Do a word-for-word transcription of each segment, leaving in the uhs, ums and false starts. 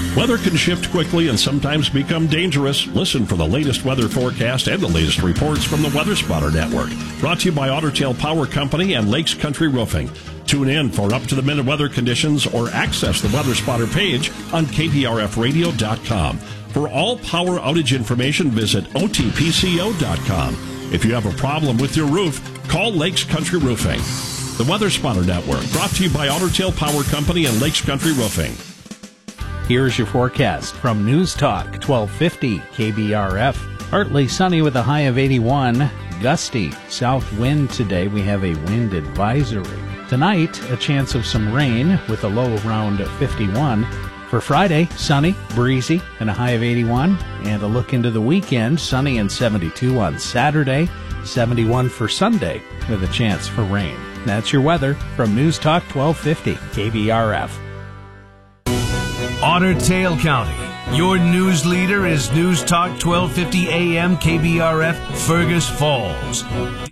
Weather can shift quickly and sometimes become dangerous. Listen for the latest weather forecast and the latest reports from the Weather Spotter Network. Brought to you by Otter Tail Power Company and Lakes Country Roofing. Tune in for up-to-the-minute weather conditions or access the Weather Spotter page on K P R F radio dot com. For all power outage information, visit O T P C O dot com. If you have a problem with your roof, call Lakes Country Roofing. The Weather Spotter Network, brought to you by Otter Tail Power Company and Lakes Country Roofing. Here's your forecast from News Talk twelve fifty K B R F. Partly sunny with a high of eighty-one. Gusty south wind today. We have a wind advisory. Tonight, a chance of some rain with a low around fifty-one. For Friday, sunny, breezy, and a high of eighty-one. And a look into the weekend, sunny and seventy-two on Saturday, seventy-one for Sunday, with a chance for rain. That's your weather from News Talk twelve fifty K B R F. Otter Tail County. Your news leader is News Talk twelve fifty A M K B R F, Fergus Falls.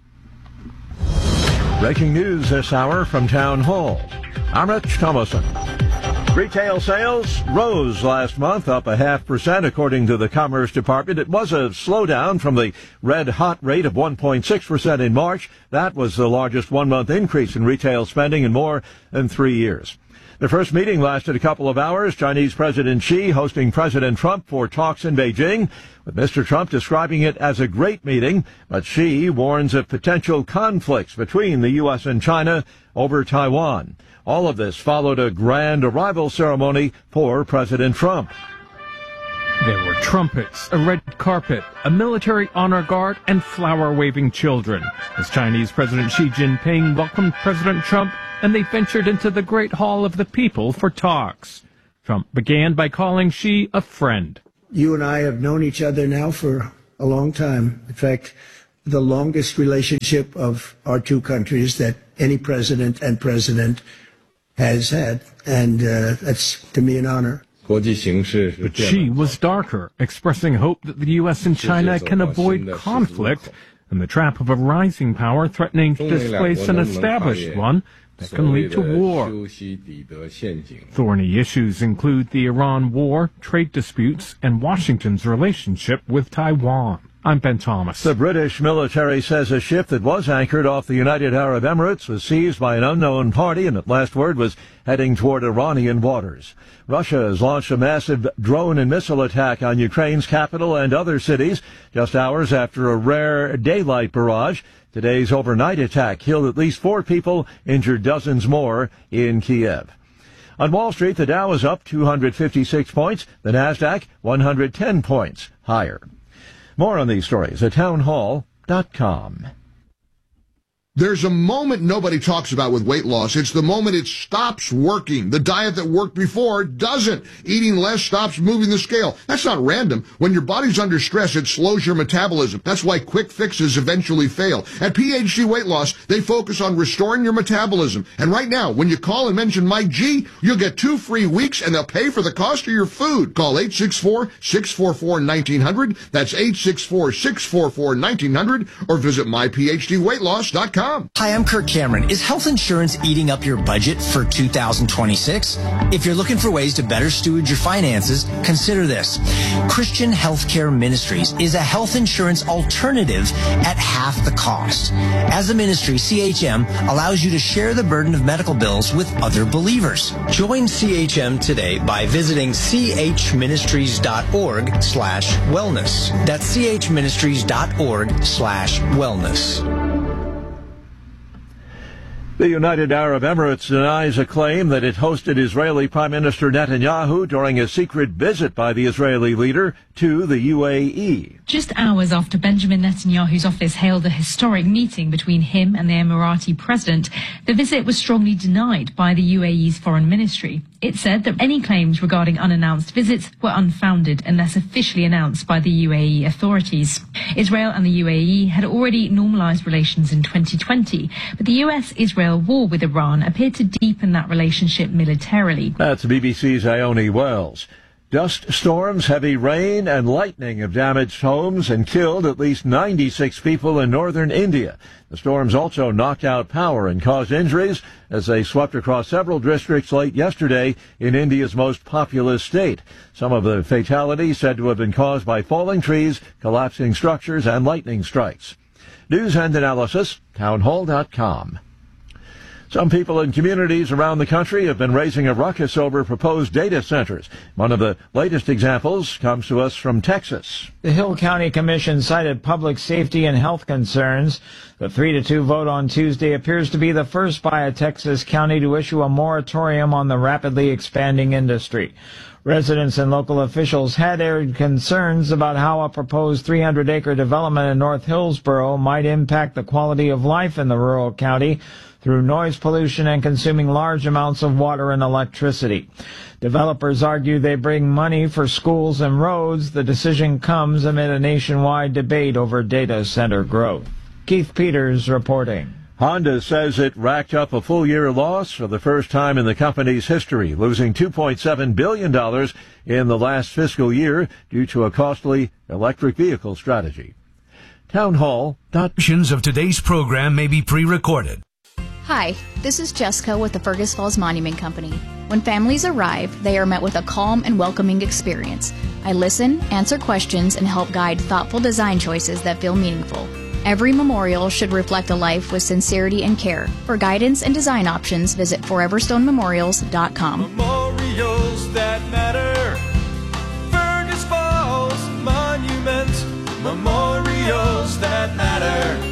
Breaking news this hour from Town Hall. I'm Rich Thomason. Retail sales rose last month, up a half percent, according to the Commerce Department. It was a slowdown from the red-hot rate of one point six percent in March. That was the largest one-month increase in retail spending in more than three years. The first meeting lasted a couple of hours. Chinese President Xi hosting President Trump for talks in Beijing, with Mister Trump describing it as a great meeting. But Xi warns of potential conflicts between the U S and China over Taiwan. All of this followed a grand arrival ceremony for President Trump. There were trumpets, a red carpet, a military honor guard, and flower-waving children as Chinese President Xi Jinping welcomed President Trump, and they ventured into the Great Hall of the People for talks. Trump began by calling Xi a friend. You and I have known each other now for a long time. In fact, the longest relationship of our two countries that any president and president has had, and uh, that's, to me, an honor. But Xi was darker, expressing hope that the U S and China can avoid conflict and the trap of a rising power threatening to displace an established one that can lead to war. Thorny issues include the Iran war, trade disputes, and Washington's relationship with Taiwan. I'm Ben Thomas. The British military says a ship that was anchored off the United Arab Emirates was seized by an unknown party and at last word was heading toward Iranian waters. Russia has launched a massive drone and missile attack on Ukraine's capital and other cities just hours after a rare daylight barrage. Today's overnight attack killed at least four people, injured dozens more in Kiev. On Wall Street, the Dow is up two hundred fifty-six points, the Nasdaq one hundred ten points higher. More on these stories at town hall dot com. There's a moment nobody talks about with weight loss. It's the moment it stops working. The diet that worked before doesn't. Eating less stops moving the scale. That's not random. When your body's under stress, it slows your metabolism. That's why quick fixes eventually fail. At P H D Weight Loss, they focus on restoring your metabolism. And right now, when you call and mention Mike G, you'll get two free weeks and they'll pay for the cost of your food. Call eight six four, six four four, one nine zero zero. That's eight six four, six four four, one nine zero zero or visit my p h d weight loss dot com. Hi, I'm Kirk Cameron. Is health insurance eating up your budget for two thousand twenty-six? If you're looking for ways to better steward your finances, consider this. Christian Healthcare Ministries is a health insurance alternative at half the cost. As a ministry, C H M allows you to share the burden of medical bills with other believers. Join C H M today by visiting chministries.org slash wellness. That's chministries.org slash wellness. The United Arab Emirates denies a claim that it hosted Israeli Prime Minister Netanyahu during a secret visit by the Israeli leader to the U A E. Just hours after Benjamin Netanyahu's office hailed a historic meeting between him and the Emirati president, the visit was strongly denied by the U A E's foreign ministry. It said that any claims regarding unannounced visits were unfounded unless officially announced by the U A E authorities. Israel and the U A E had already normalized relations in twenty twenty, but the U S-Israel war with Iran appeared to deepen that relationship militarily. That's B B C's Ione Wells. Dust storms, heavy rain, and lightning have damaged homes and killed at least ninety-six people in northern India. The storms also knocked out power and caused injuries as they swept across several districts late yesterday in India's most populous state. Some of the fatalities said to have been caused by falling trees, collapsing structures, and lightning strikes. News and analysis, townhall dot com. Some people in communities around the country have been raising a ruckus over proposed data centers. One of the latest examples comes to us from Texas. The Hill County Commission cited public safety and health concerns. The three to two vote on Tuesday appears to be the first by a Texas county to issue a moratorium on the rapidly expanding industry. Residents and local officials had aired concerns about how a proposed three hundred acre development in North Hillsboro might impact the quality of life in the rural county through noise pollution and consuming large amounts of water and electricity. Developers argue they bring money for schools and roads. The decision comes amid a nationwide debate over data center growth. Keith Peters reporting. Honda says it racked up a full-year loss for the first time in the company's history, losing two point seven billion dollars in the last fiscal year due to a costly electric vehicle strategy. Townhall. Portions of today's program may be pre-recorded. Hi, this is Jessica with the Fergus Falls Monument Company. When families arrive, they are met with a calm and welcoming experience. I listen, answer questions, and help guide thoughtful design choices that feel meaningful. Every memorial should reflect a life with sincerity and care. For guidance and design options, visit forever stone memorials dot com. Memorials that matter. Fergus Falls Monument. Memorials that matter.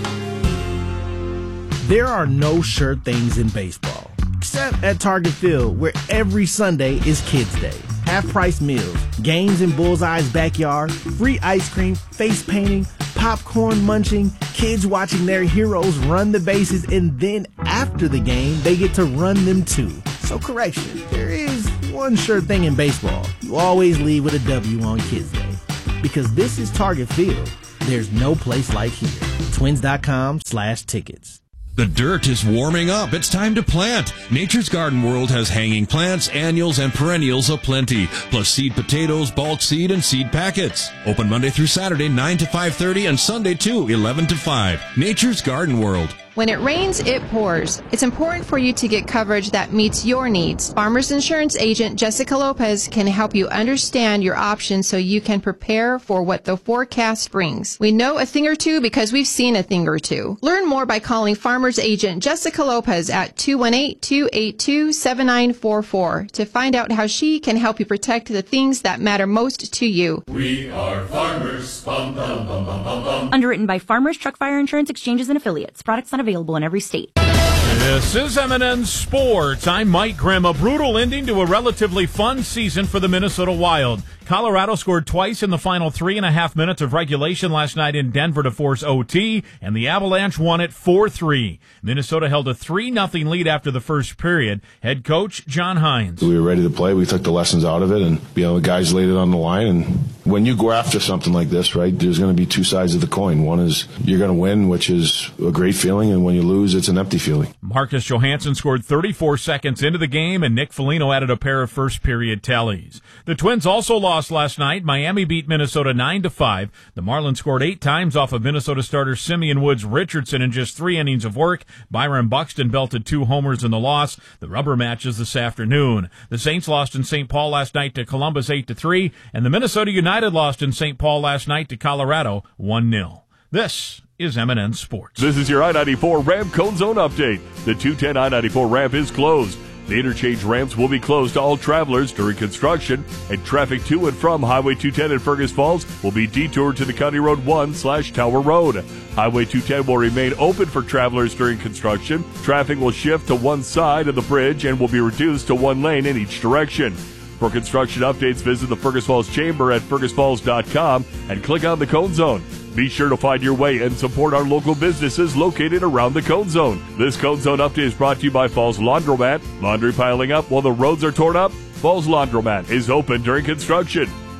There are no sure things in baseball, except at Target Field, where every Sunday is Kids Day. Half-price meals, games in Bullseye's backyard, free ice cream, face painting, popcorn munching, kids watching their heroes run the bases, and then after the game, they get to run them too. So correction, there is one sure thing in baseball. You always leave with a W on Kids Day. Because this is Target Field, there's no place like here. Twins.com slash tickets. The dirt is warming up. It's time to plant. Nature's Garden World has hanging plants, annuals, and perennials aplenty, plus seed potatoes, bulk seed, and seed packets. Open Monday through Saturday, nine to five thirty, and Sunday, too, eleven to five. Nature's Garden World. When it rains, it pours. It's important for you to get coverage that meets your needs. Farmers Insurance agent Jessica Lopez can help you understand your options so you can prepare for what the forecast brings. We know a thing or two because we've seen a thing or two. Learn more by calling Farmers agent Jessica Lopez at two one eight, two eight two, seven nine four four to find out how she can help you protect the things that matter most to you. We are farmers. Bum, bum, bum, bum, bum, bum. Underwritten by Farmers Truck Fire Insurance Exchanges and Affiliates. Products not available in every state. This is M and N Sports. I'm Mike Grimm. A brutal ending to a relatively fun season for the Minnesota Wild. Colorado scored twice in the final three and a half minutes of regulation last night in Denver to force O T, and the Avalanche won it four three. Minnesota held a three nothing lead after the first period. Head coach John Hines. We were ready to play. We took the lessons out of it, and you know, the guys laid it on the line. And when you go after something like this, right, there's going to be two sides of the coin. One is you're going to win, which is a great feeling, and when you lose, it's an empty feeling. Marcus Johansson scored thirty-four seconds into the game, and Nick Foligno added a pair of first period tallies. The Twins also lost last night. Miami beat Minnesota nine to five. The Marlins scored eight times off of Minnesota starter Simeon Woods Richardson in just three innings of work. Byron Buxton belted two homers in the loss. The rubber matches this afternoon. The Saints lost in Saint Paul last night to Columbus eight to three, and the Minnesota United lost in Saint Paul last night to Colorado one nil. This is M and N Sports. This is your I ninety-four ramp cone zone update. The two ten I ninety-four ramp is closed. The interchange ramps will be closed to all travelers during construction, and traffic to and from Highway two ten in Fergus Falls will be detoured to the County Road one slash Tower Road. Highway two ten will remain open for travelers during construction. Traffic will shift to one side of the bridge and will be reduced to one lane in each direction. For construction updates, visit the Fergus Falls Chamber at fergus falls dot com and click on the Cone Zone. Be sure to find your way and support our local businesses located around the Cone Zone. This Cone Zone update is brought to you by Falls Laundromat. Laundry piling up while the roads are torn up? Falls Laundromat is open during construction.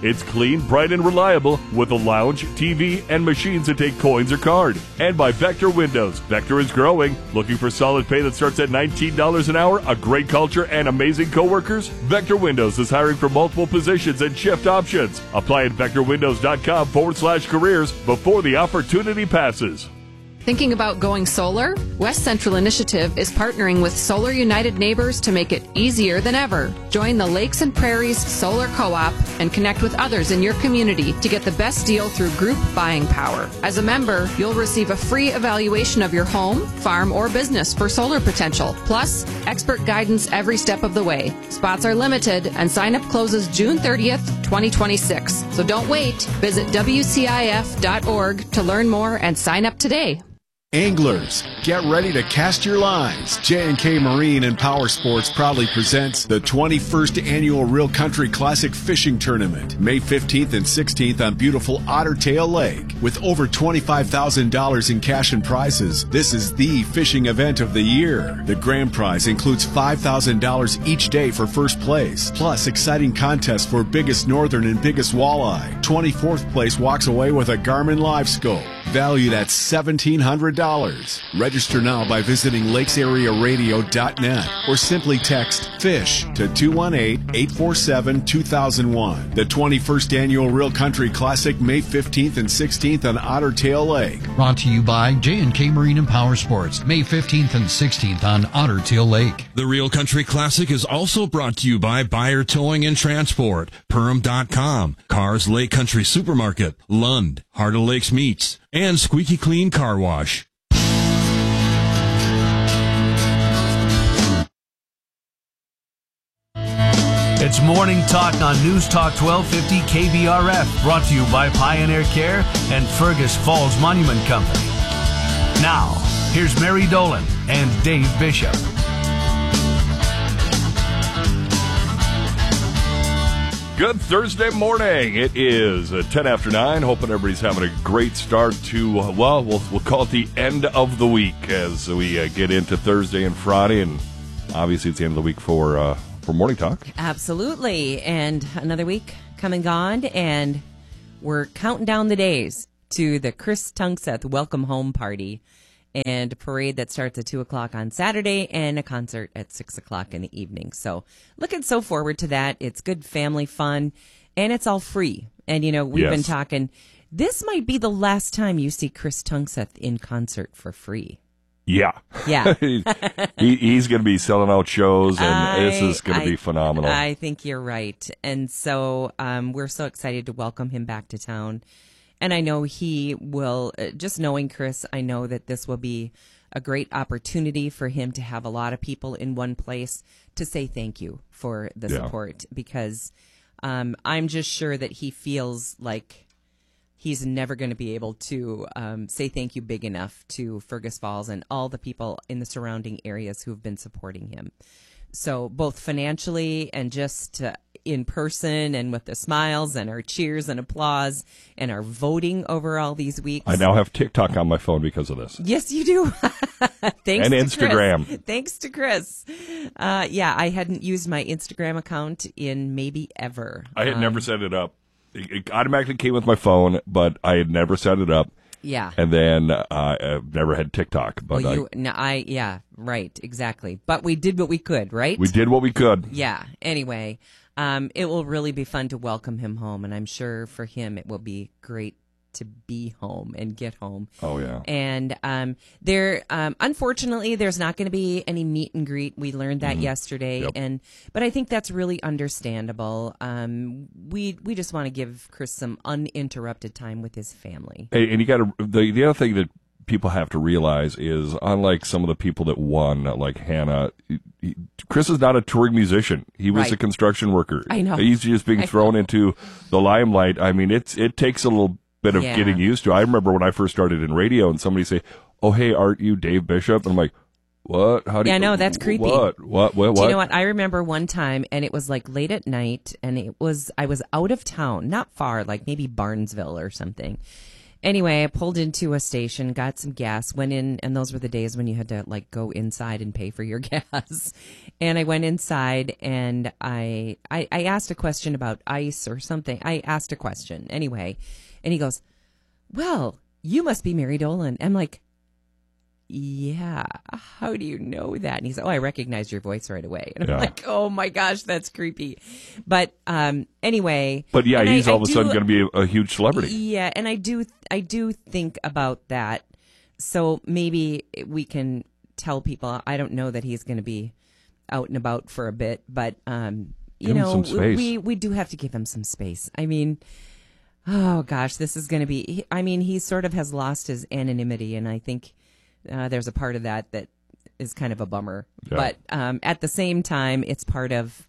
It's clean, bright, and reliable with a lounge, T V, and machines that take coins or card. And by Vector Windows. Vector is growing. Looking for solid pay that starts at nineteen dollars an hour, a great culture, and amazing coworkers? Vector Windows is hiring for multiple positions and shift options. Apply at vectorwindows.com forward slash careers before the opportunity passes. Thinking about going solar? West Central Initiative is partnering with Solar United Neighbors to make it easier than ever. Join the Lakes and Prairies Solar Co-op and connect with others in your community to get the best deal through group buying power. As a member, you'll receive a free evaluation of your home, farm, or business for solar potential, plus expert guidance every step of the way. Spots are limited and sign-up closes June thirtieth, twenty twenty-six. So don't wait. Visit W C I F dot org to learn more and sign up today. Anglers, get ready to cast your lines. J and K Marine and Power Sports proudly presents the twenty-first Annual Real Country Classic Fishing Tournament, May fifteenth and sixteenth on beautiful Otter Tail Lake. With over twenty-five thousand dollars in cash and prizes, this is the fishing event of the year. The grand prize includes five thousand dollars each day for first place, plus exciting contests for biggest northern and biggest walleye. twenty-fourth place walks away with a Garmin Live Scope, valued at seventeen hundred dollars. Register now by visiting lakes area radio dot net or simply text FISH to two one eight, eight four seven, two thousand one. The twenty-first Annual Real Country Classic, May fifteenth and sixteenth on Otter Tail Lake. Brought to you by J and K Marine and Power Sports, May fifteenth and sixteenth on Otter Tail Lake. The Real Country Classic is also brought to you by Buyer Towing and Transport, Perham dot com, Cars Lake Country Supermarket, Lund, Heart of Lakes Meats, and Squeaky Clean Car Wash. It's Morning Talk on News Talk twelve fifty K B R F, brought to you by Pioneer Care and Fergus Falls Monument Company. Now, here's Mary Dolan and Dave Bishop. Good Thursday morning. It is uh, ten after nine. Hoping everybody's having a great start to, uh, well, well, we'll call it the end of the week as we uh, get into Thursday and Friday. And obviously it's the end of the week for uh, for Morning Talk. Absolutely. And another week come and gone, and we're counting down the days to the Chris Tunkseth Welcome Home Party and a parade that starts at two o'clock on Saturday and a concert at six o'clock in the evening. So looking so forward to that. It's good family fun, and it's all free. And, you know, we've yes. been talking, this might be the last time you see Chris Tunkseth in concert for free. Yeah. Yeah. he, he's going to be selling out shows, and I, this is going to be phenomenal. I think you're right. And so um, we're so excited to welcome him back to town. And I know he will, uh, just knowing Chris, I know that this will be a great opportunity for him to have a lot of people in one place to say thank you for the yeah. support, because um, I'm just sure that he feels like he's never going to be able to um, say thank you big enough to Fergus Falls and all the people in the surrounding areas who've been supporting him. So both financially and just uh, in person, and with the smiles and our cheers and applause and our voting over all these weeks. I now have TikTok on my phone because of this. Yes, you do. Thanks and to Instagram. Chris. Thanks to Chris. Uh, yeah, I hadn't used my Instagram account in maybe ever. I had um, never set it up. It, it automatically came with my phone, but I had never set it up. Yeah. And then uh, I've never had TikTok. But well, you, I, no, I, yeah, right, exactly. But we did what we could, right? We did what we could. Yeah. Anyway, um, it will really be fun to welcome him home, and I'm sure for him it will be great to be home and get home. Oh, yeah. And um, there, um, unfortunately, there's not going to be any meet and greet. We learned that mm-hmm. yesterday, yep. and but I think that's really understandable. Um, we we just want to give Chris some uninterrupted time with his family. Hey, and you got to the the other thing that people have to realize is, unlike some of the people that won, like Hannah, he, Chris is not a touring musician. He was right. a construction worker. I know. He's just being thrown into the limelight. I mean, it's it takes a little bit of yeah. getting used to. I remember when I first started in radio, and somebody say, "Oh, hey, aren't you Dave Bishop?" And I'm like, "What? How do yeah, you?" Yeah, no, that's creepy. What? What? What? What? Do you know what? I remember one time, and it was like late at night, and it was I was out of town, not far, like maybe Barnesville or something. anyway, I pulled into a station, got some gas, went in, and those were the days when you had to like go inside and pay for your gas. And I went inside and I, I I asked a question about ice or something. I asked a question anyway, and he goes, "Well, you must be Mary Dolan." I'm like, "Yeah, how do you know that?" And he's like, "Oh, I recognize your voice right away." And I'm Yeah. like, "Oh my gosh, that's creepy." But um, anyway. But yeah, and he's I, all I of a sudden do- going to be a, a huge celebrity. Yeah, and I do I do think about that. So maybe we can tell people. I don't know that he's going to be out and about for a bit, but um, you Give him know, some space. we we do have to give him some space. I mean. Oh gosh, this is going to be. I mean, he sort of has lost his anonymity, and I think uh, there's a part of that that is kind of a bummer. Yeah. But um, at the same time, it's part of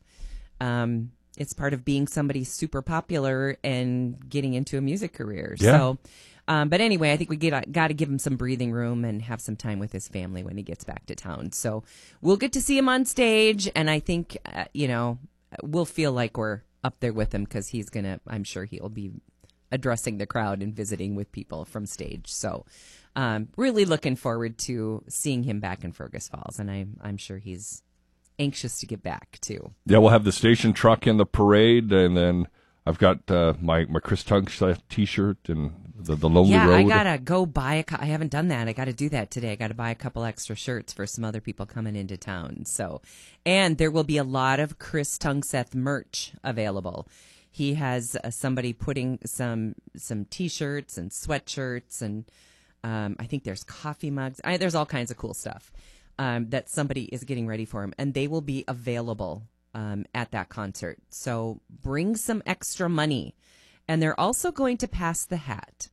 um, it's part of being somebody super popular and getting into a music career. Yeah. So, um, but anyway, I think we get got to give him some breathing room and have some time with his family when he gets back to town. So we'll get to see him on stage, and I think uh, you know we'll feel like we're up there with him because he's gonna. I'm sure he'll be addressing the crowd and visiting with people from stage. So um, really looking forward to seeing him back in Fergus Falls, and I'm, I'm sure he's anxious to get back, too. Yeah, we'll have the station truck in the parade, and then I've got uh, my, my Chris Tunks T-shirt and the, the Lonely yeah, Road. I got to go buy a co- I haven't done that. I got to do that today. I got to buy a couple extra shirts for some other people coming into town. So, and there will be a lot of Chris Tunkseth merch available. He has uh, somebody putting some some T-shirts and sweatshirts, and um, I think there's coffee mugs. I, there's all kinds of cool stuff um, that somebody is getting ready for him, and they will be available um, at that concert. So bring some extra money, and they're also going to pass the hat.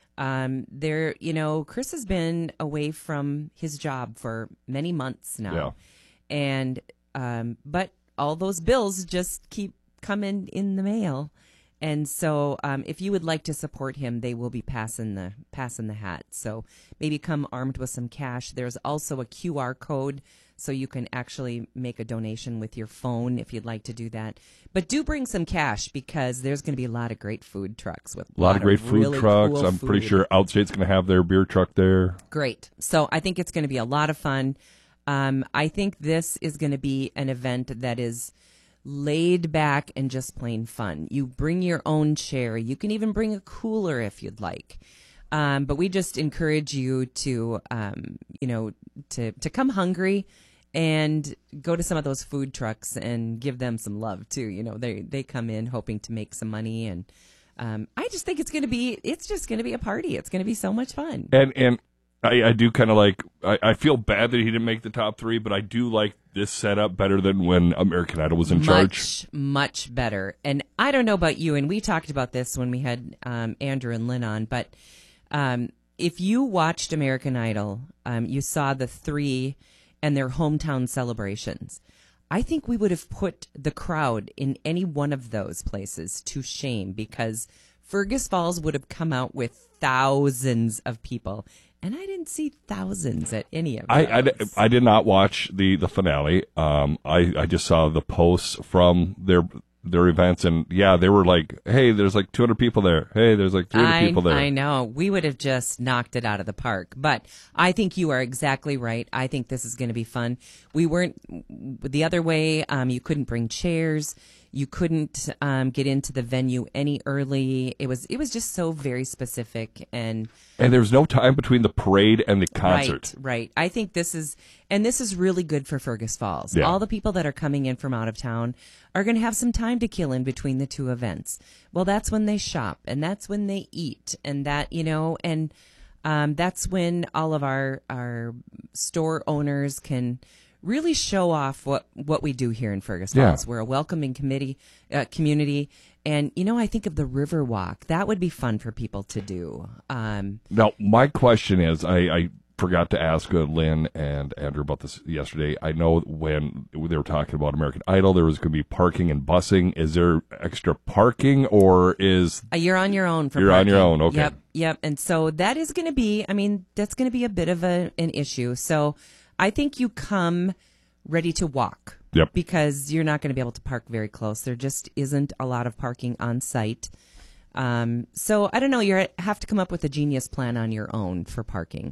Um, there, you know, Chris has been away from his job for many months now, Yeah. and um, but all those bills just keep coming in the mail, and so um, if you would like to support him, they will be passing the passing the hat. So maybe come armed with some cash. There's also a Q R code, so you can actually make a donation with your phone if you'd like to do that. But do bring some cash because there's going to be a lot of great food trucks with A lot of great food really trucks. cool I'm pretty food. sure Outstate's going to have their beer truck there. Great. So I think it's going to be a lot of fun. Um, I think this is going to be an event that is laid back and just plain fun. You bring your own chair. You can even bring a cooler if you'd like. Um, but we just encourage you to, um, you know, to, to come hungry and go to some of those food trucks and give them some love too. You know, they, they come in hoping to make some money, and um, I just think it's going to be, it's just going to be a party. It's going to be so much fun. And and I, I do kind of like, I, I feel bad that he didn't make the top three, but I do like this setup better than when American Idol was in charge. Much, much better. And I don't know about you, and we talked about this when we had um, Andrew and Lynn on, but um, if you watched American Idol, um, you saw the three and their hometown celebrations. I think we would have put the crowd in any one of those places to shame, because Fergus Falls would have come out with thousands of people. And I didn't see thousands at any of I, those. I, I did not watch the, the finale. Um, I, I just saw the posts from their their events, and yeah, they were like, hey, there's like two hundred people there. Hey, there's like three hundred I, people there. I know. We would have just knocked it out of the park. But I think you are exactly right. I think this is going to be fun. We weren't the other way. Um, you couldn't bring chairs. You couldn't um, get into the venue any early. It was it was just so very specific, and And there was no time between the parade and the concert. Right, right. I think this is, and this is really good for Fergus Falls. Yeah. All the people that are coming in from out of town are going to have some time to kill in between the two events. Well, that's when they shop, and that's when they eat, and that, you know, and um, that's when all of our our store owners can really show off what, what we do here in Fergus Falls. Yeah. We're a welcoming committee, uh, community. And, you know, I think of the River Walk. That would be fun for people to do. Um, Now, my question is, I, I forgot to ask uh, Lynn and Andrew about this yesterday. I know when they were talking about American Idol, there was going to be parking and busing. Is there extra parking, or is... Uh, You're on your own for You're on parking. your own, okay. Yep, yep. And so that is going to be, I mean, that's going to be a bit of a, an issue. So I think you come ready to walk. Yep. Because you're not going to be able to park very close. There just isn't a lot of parking on site. Um, so I don't know. You have to come up with a genius plan on your own for parking.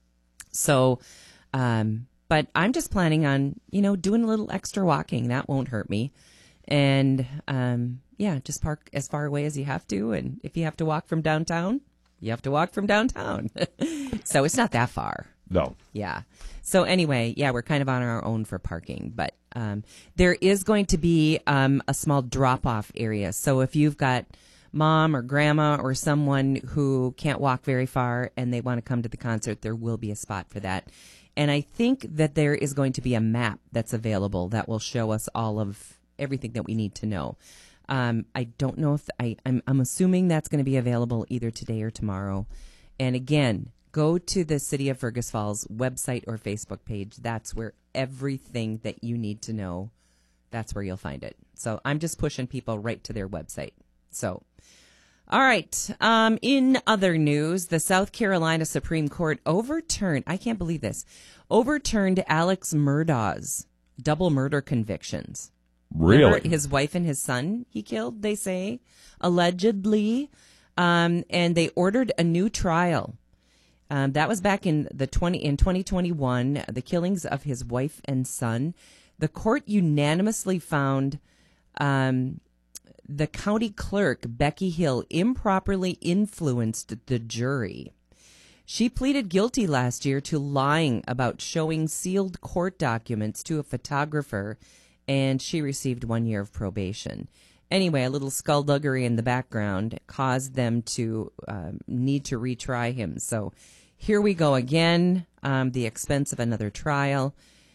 So, um, but I'm just planning on, you know, doing a little extra walking. That won't hurt me. And, um, yeah, just park as far away as you have to. And if you have to walk from downtown, you have to walk from downtown. So it's not that far. No. Yeah. So anyway, yeah, we're kind of on our own for parking, but um, there is going to be um, a small drop-off area. So if you've got mom or grandma or someone who can't walk very far and they want to come to the concert, there will be a spot for that. And I think that there is going to be a map that's available that will show us all of everything that we need to know. Um, I don't know if I, I'm, I'm assuming that's going to be available either today or tomorrow. And again, go to the City of Fergus Falls website or Facebook page. That's where everything that you need to know, that's where you'll find it. So I'm just pushing people right to their website. So, all right. Um, in other news, the South Carolina Supreme Court overturned, I can't believe this, overturned Alex Murdaugh's double murder convictions. Really? Remember his wife and his son he killed, they say, allegedly. Um, and they ordered a new trial. Um, that was back in the twenty in twenty twenty-one, the killings of his wife and son. The court unanimously found um, the county clerk, Becky Hill, improperly influenced the jury. She pleaded guilty last year to lying about showing sealed court documents to a photographer, and she received one year of probation. Anyway, a little skullduggery in the background caused them to um, need to retry him. So here we go again, um, the expense of another trial.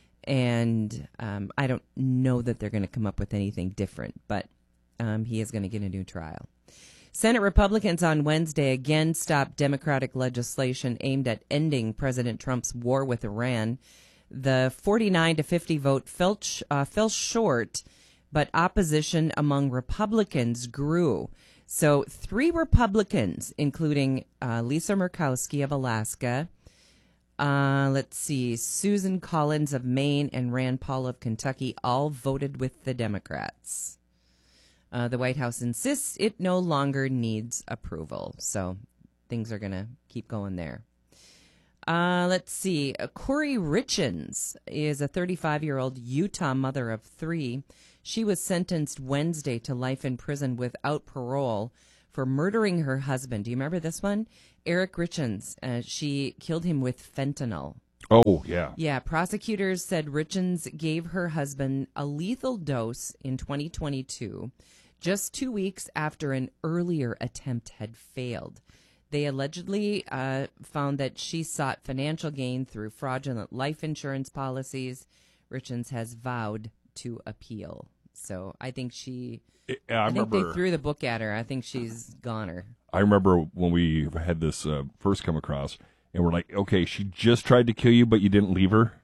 And um, I don't know that they're going to come up with anything different, but um, he is going to get a new trial. Senate Republicans on Wednesday again stopped Democratic legislation aimed at ending President Trump's war with Iran. The forty-nine to fifty vote fell, uh, fell short, but opposition among Republicans grew. So three Republicans, including uh, Lisa Murkowski of Alaska, uh, let's see, Susan Collins of Maine, and Rand Paul of Kentucky, all voted with the Democrats. Uh, the White House insists it no longer needs approval. So things are going to keep going there. Uh, let's see. Uh, Corey Richens is a thirty-five-year-old Utah mother of three. She was sentenced Wednesday to life in prison without parole for murdering her husband. Do you remember this one? Eric Richens. Uh, she killed him with fentanyl. Oh, yeah. Yeah, prosecutors said Richens gave her husband a lethal dose in twenty twenty-two, just two weeks after an earlier attempt had failed. They allegedly uh, found that she sought financial gain through fraudulent life insurance policies. Richens has vowed to appeal. So I think she, I, I, I remember, think they threw the book at her. I think she's goner. I remember when we had this uh, first come across, and we're like, okay, she just tried to kill you, but you didn't leave her.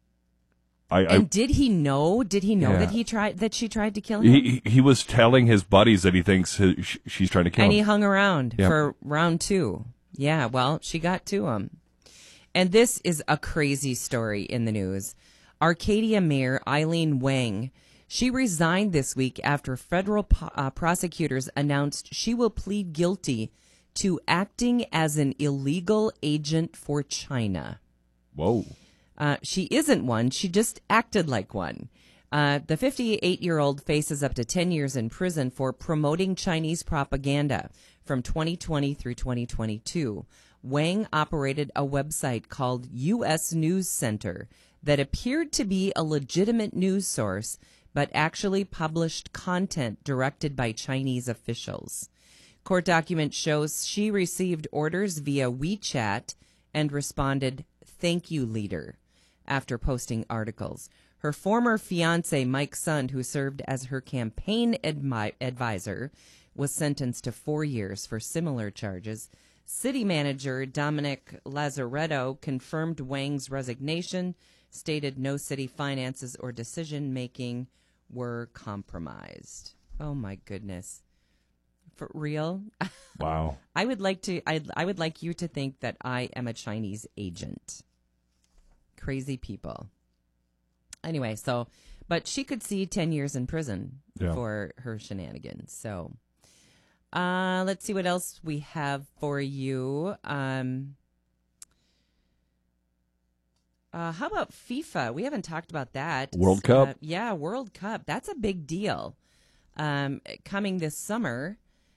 I, and I, did he know? Did he know yeah. that he tried that she tried to kill him? He he was telling his buddies that he thinks his, she's trying to kill and him. And he hung around yeah. for round two. Yeah, well, she got to him. And this is a crazy story in the news. Arcadia Mayor Eileen Wang, she resigned this week after federal uh, prosecutors announced she will plead guilty to acting as an illegal agent for China. Whoa. Uh, she isn't one. She just acted like one. Uh, the fifty-eight-year-old faces up to ten years in prison for promoting Chinese propaganda from twenty twenty through twenty twenty-two. Wang operated a website called U S News Center that appeared to be a legitimate news source, but actually published content directed by Chinese officials. Court document shows she received orders via WeChat and responded, "Thank you, leader," after posting articles. Her former fiancé, Mike Sund, who served as her campaign admi- advisor, was sentenced to four years for similar charges. City manager Dominic Lazaretto confirmed Wang's resignation, stated no city finances or decision-making were compromised. Oh, my goodness. For real? Wow. I would like to. I I would like you to think that I am a Chinese agent. Crazy people. Anyway, so, but she could see ten years in prison yeah. for her shenanigans. So, Uh, let's see what else we have for you. Um, uh, how about FIFA? We haven't talked about that. World Cup? Uh, yeah, World Cup. That's a big deal. Um, coming this summer.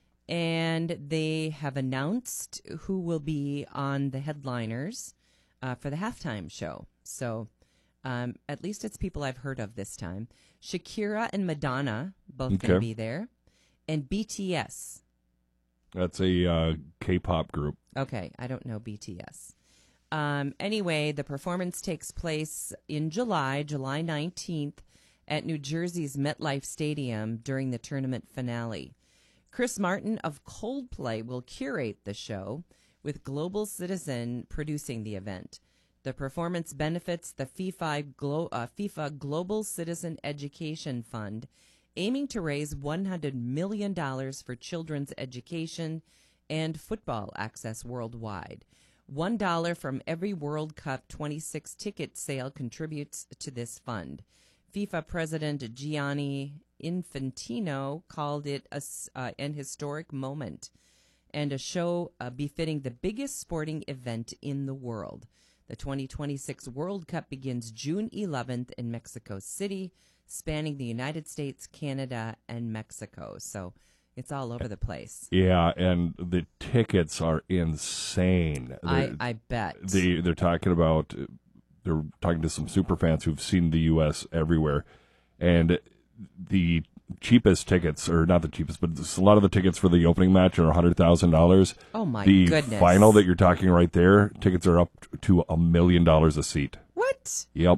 And they have announced who will be on the headliners uh, for the halftime show. So um, at least it's people I've heard of this time. Shakira and Madonna, both Okay. going to be there. And B T S. That's a uh, K-pop group. Okay, I don't know B T S. Um, anyway, the performance takes place in July, July nineteenth, at New Jersey's MetLife Stadium during the tournament finale. Chris Martin of Coldplay will curate the show, with Global Citizen producing the event. The performance benefits the FIFA, Glo- uh, FIFA Global Citizen Education Fund, aiming to raise one hundred million dollars for children's education and football access worldwide. One dollar from every World Cup twenty-six ticket sale contributes to this fund. FIFA President Gianni Infantino called it a, uh, an historic moment and a show uh, befitting the biggest sporting event in the world. The twenty twenty-six World Cup begins June eleventh in Mexico City, spanning the United States, Canada, and Mexico. So it's all over the place. Yeah, and the tickets are insane. I, I bet. They, they're talking about, they're talking to some super fans who've seen the U S everywhere, and the cheapest tickets, or not the cheapest, but a lot of the tickets for the opening match are one hundred thousand dollars. Oh, my the goodness. The final that you're talking right there, tickets are up to a million dollars a seat. What? Yep.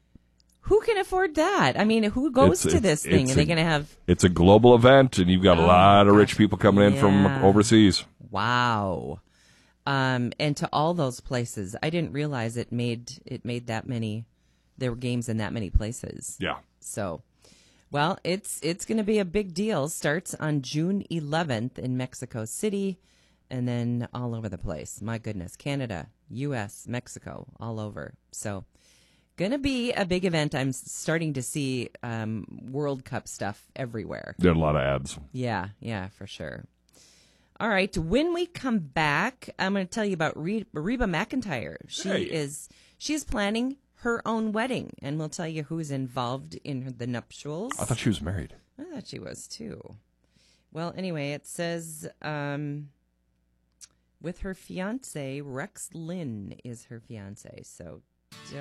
Who can afford that? I mean, who goes It's- to this it's- thing? it's Are they a- going to have... It's a global event, and you've got a Oh, lot of gosh. rich people coming in from Yeah. overseas. Wow. Um, and to all those places, I didn't realize it made it made that many. There were games in that many places. Yeah. So, well, it's it's going to be a big deal. Starts on June eleventh in Mexico City, and then all over the place. My goodness, Canada, U S, Mexico, all over. So, going to be a big event. I'm starting to see um, World Cup stuff everywhere. There are a lot of ads. Yeah, yeah, for sure. All right, when we come back, I'm going to tell you about Re- Reba McEntire. She Hey. is she's planning her own wedding, and we'll tell you who's involved in her, the nuptials. I thought she was married. I thought she was too. Well, anyway, it says um, with her fiance, Rex Lynn is her fiance. So